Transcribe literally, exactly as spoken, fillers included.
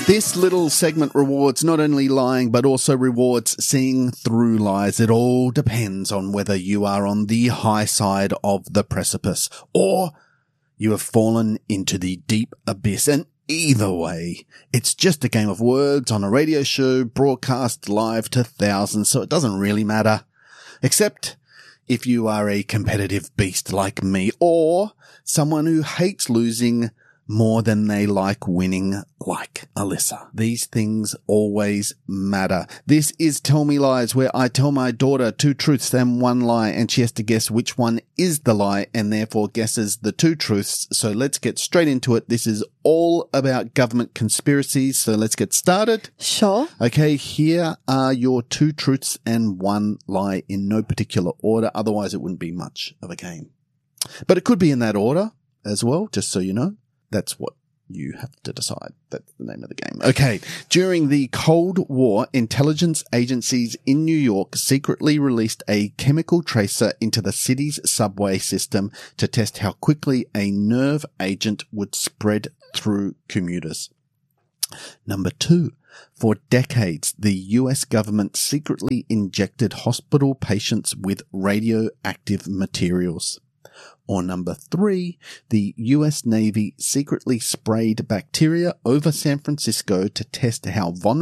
This little segment rewards not only lying, but also rewards seeing through lies. It all depends on whether you are on the high side of the precipice or you have fallen into the deep abyss. And either way, it's just a game of words on a radio show broadcast live to thousands, so it doesn't really matter. Except if you are a competitive beast like me or someone who hates losing more than they like winning, like Alyssa. These things always matter. This is Tell Me Lies, where I tell my daughter two truths and one lie, and she has to guess which one is the lie and therefore guesses the two truths. So let's get straight into it. This is all about government conspiracies, so let's get started. Sure. Okay, here are your two truths and one lie in no particular order. Otherwise, it wouldn't be much of a game. But it could be in that order as well, just so you know. That's what you have to decide. That's the name of the game. Okay. During the Cold War, intelligence agencies in New York secretly released a chemical tracer into the city's subway system to test how quickly a nerve agent would spread through commuters. Number two. For decades, the U S government secretly injected hospital patients with radioactive materials. Or number three, the U S Navy secretly sprayed bacteria over San Francisco to test how vulnerable